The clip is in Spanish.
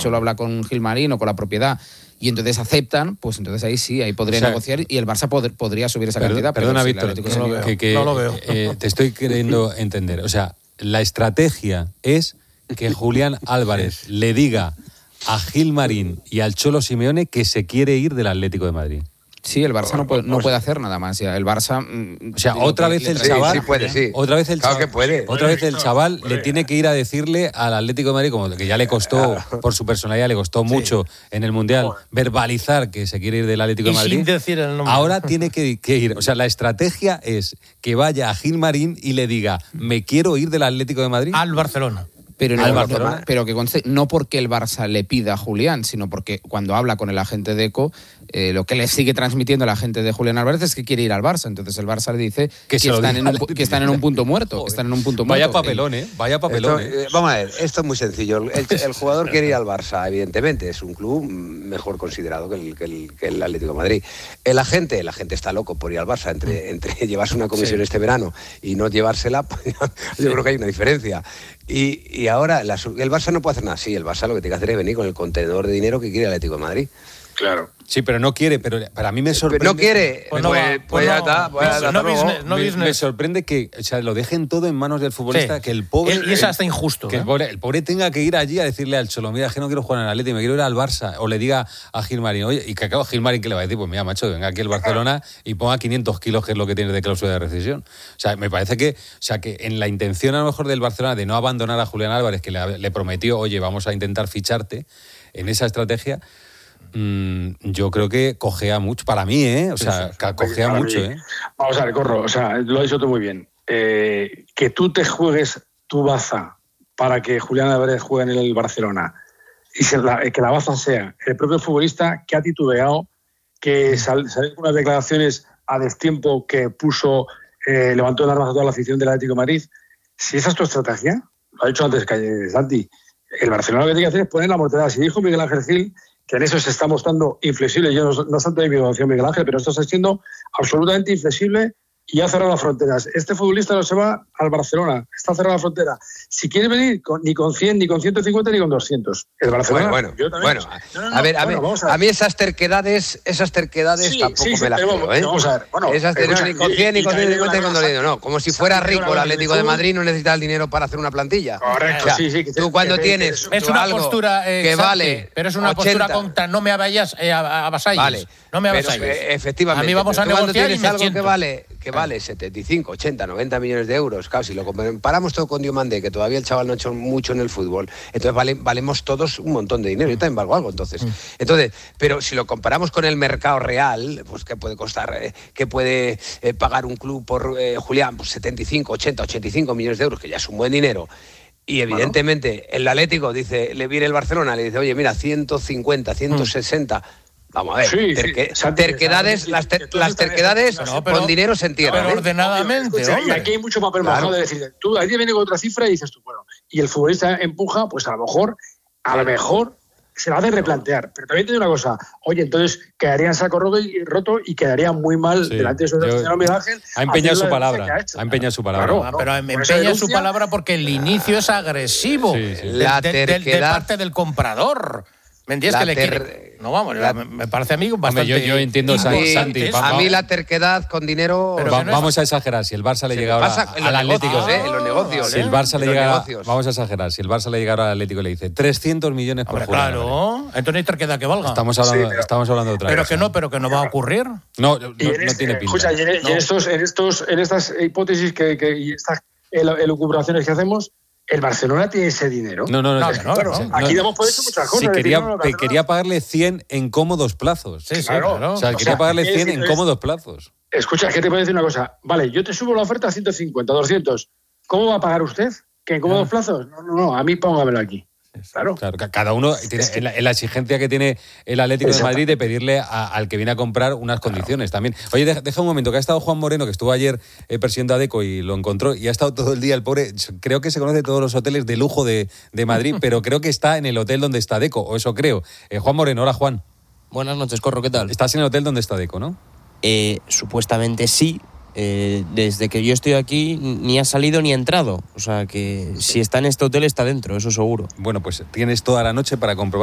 Cholo habla con Gilmarín o con la propiedad y entonces aceptan, pues entonces ahí sí, ahí podría negociar y el Barça podría subir esa cantidad. Perdona, pero Víctor, no lo veo. Te estoy queriendo entender. O sea, la estrategia es que Julián Álvarez le diga a Gilmarín y al Cholo Simeone que se quiere ir del Atlético de Madrid. Sí, el Barça no puede hacer nada más. Ya. El Barça... O sea, otra vez el chaval... Sí, puede, sí. Otra vez el claro chaval, que puede. Otra vez el chaval le tiene que ir a decirle al Atlético de Madrid, como que ya le costó, por su personalidad, le costó mucho en el Mundial verbalizar que se quiere ir del Atlético de Madrid. Sin decir el nombre. Ahora tiene que ir. O sea, la estrategia es que vaya a Gilmarín y le diga, me quiero ir del Atlético de Madrid. Al Barcelona. Pero que conste, no porque el Barça le pida a Julián, sino porque cuando habla con el agente de Deco, lo que le sigue transmitiendo el agente de Julián Álvarez es que quiere ir al Barça. Entonces el Barça le dice que están en un punto muerto. Vaya papelón, ¿eh? Vaya papelón. Vamos a ver, esto es muy sencillo. El jugador quiere ir al Barça, evidentemente. Es un club mejor considerado que el Atlético de Madrid. El agente está loco por ir al Barça. Entre llevarse una comisión este verano y no llevársela, pues, yo creo que hay una diferencia. Y ahora el Barça no puede hacer nada. Sí, el Barça lo que tiene que hacer es venir con el contenedor de dinero que quiere el Atlético de Madrid. Claro. Sí, pero no quiere, pero para mí me sorprende. No quiere. Me sorprende que, o sea, lo dejen todo en manos del futbolista, que el pobre... Y eso hasta injusto. Que el pobre tenga que ir allí a decirle al Cholo, mira, es que no quiero jugar en el Atlético, me quiero ir al Barça. O le diga a Gilmarín, oye, y que acaba Gilmarín, ¿qué le va a decir? Pues mira, macho, venga aquí el Barcelona y ponga 500 kilos, que es lo que tiene de cláusula de rescisión. O sea, me parece que en la intención a lo mejor del Barcelona de no abandonar a Julián Álvarez, que le prometió, oye, vamos a intentar ficharte, en esa estrategia... yo creo que cojea mucho, para mí, o sea, cojea mucho, Vamos a ver, Corro, o sea, lo has dicho tú muy bien. Que tú te juegues tu baza para que Julián Álvarez juegue en el Barcelona y que la baza sea el propio futbolista que ha titubeado, que salió con unas declaraciones a destiempo que levantó el armas a toda la afición del Atlético de Madrid. Si esa es tu estrategia, lo ha dicho antes Santi, el Barcelona lo que tiene que hacer es poner la mortera. Si dijo Miguel Ángel Gil que en eso se está mostrando inflexible. Yo no soy de mi evaluación, Miguel Ángel, pero esto está siendo absolutamente inflexible y ha cerrado las fronteras. Este futbolista no se va al Barcelona, está cerrada la frontera. Si quiere venir, ni con 100, ni con 150, ni con 200. El Barcelona... Bueno. A mí esas terquedades tampoco me las creo, Vamos a ver. Esas ni con 100, ni con 150, ni con 200. No, como si fuera rico el Atlético de Madrid, no necesita el dinero para hacer una plantilla. Correcto, o sea, tú cuando tienes es una algo postura que vale, pero es una 80, postura contra no me avasalles. Vale, no me avasalles. Efectivamente. A mí vamos a negociar y me algo siento. que vale 75, 80, 90 millones de euros, claro, si lo comparamos todo con Diomandé, que todavía el chaval no ha hecho mucho en el fútbol, entonces valemos todos un montón de dinero. Yo también valgo algo, entonces, pero si lo comparamos con el mercado real, pues ¿qué puede costar? ¿Qué puede pagar un club por Julián? Pues 75, 80, 85 millones de euros, que ya es un buen dinero. Y evidentemente el Atlético le viene el Barcelona, le dice, oye, mira, 150, 160... Vamos a ver, terquedades, las terquedades con dinero se entierran. Pero ordenadamente, y aquí hay mucho papel mojado de decir, tú ahí viene con otra cifra y dices tú, bueno, y el futbolista empuja, pues a lo mejor se va a replantear. Pero también te digo una cosa, oye, entonces quedaría en saco roto y quedaría muy mal delante de su señor Miguel Ángel. Ha empeñado su palabra. Claro, pero empeña su palabra porque el inicio es agresivo de parte del comprador. ¿Me entiendes que le quiere? No, vamos, me parece a mí bastante... Yo entiendo, Santi. A mí la terquedad con dinero... Vamos a exagerar, si el Barça le llega ahora al Atlético... En los negocios, Si el Barça le llega... Vamos a exagerar, si el Barça le llega ahora al Atlético y le dice 300 millones por jugador. Claro, entonces hay terquedad que valga. Estamos hablando de otra cosa. Pero que no va a ocurrir. No tiene pinta. Escucha, en estas hipótesis y estas elucubraciones que hacemos, el Barcelona tiene ese dinero. No. Aquí damos por hecho muchas cosas. Quería pagarle 100 en cómodos plazos. Sí, claro. O sea, quería pagarle 100 en cómodos plazos. Escucha, que te puedo decir una cosa. Vale, yo te subo la oferta a 150, 200. ¿Cómo va a pagar usted? ¿Que en cómodos plazos? No, a mí póngamelo aquí. Claro, cada uno tiene la exigencia que tiene el Atlético de Madrid de pedirle al que viene a comprar unas condiciones también. Oye, deja un momento, que ha estado Juan Moreno, que estuvo ayer presidiendo a Deco y lo encontró, y ha estado todo el día el pobre. Creo que se conoce todos los hoteles de lujo de Madrid, pero creo que está en el hotel donde está Deco, o eso creo. Juan Moreno, hola Juan. Buenas noches, Corro, ¿qué tal? Estás en el hotel donde está Deco, ¿no? Supuestamente sí. Desde que yo estoy aquí ni ha salido ni ha entrado. O sea que si está en este hotel está dentro, eso seguro. Bueno, pues tienes toda la noche para comprobar